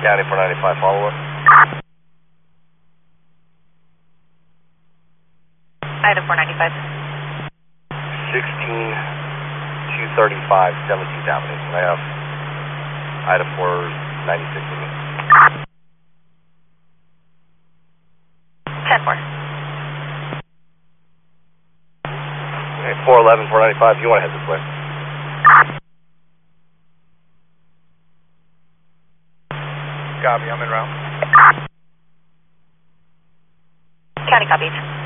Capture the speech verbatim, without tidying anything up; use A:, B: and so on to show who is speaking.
A: County four ninety-five, follow up.
B: Item four ninety-five.
A: sixteen two thirty-five seventeenth Avenue. Can I have item four ninety-six with me?
B: ten four.
A: Okay, four eleven, four ninety-five, you want to head this way.
C: Copy, I'm en route.
B: County copies.